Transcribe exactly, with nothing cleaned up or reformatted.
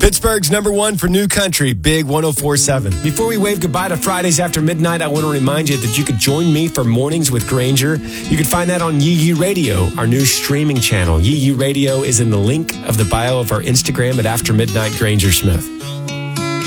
Pittsburgh's number one for new country, Big one oh four point seven. Before we wave goodbye to Fridays after midnight, I want to remind you that you could join me for Mornings with Granger. You can find that on Yee Yee Radio, our new streaming channel. Yee Yee Radio is in the link of the bio of our Instagram at After Midnight Granger Smith.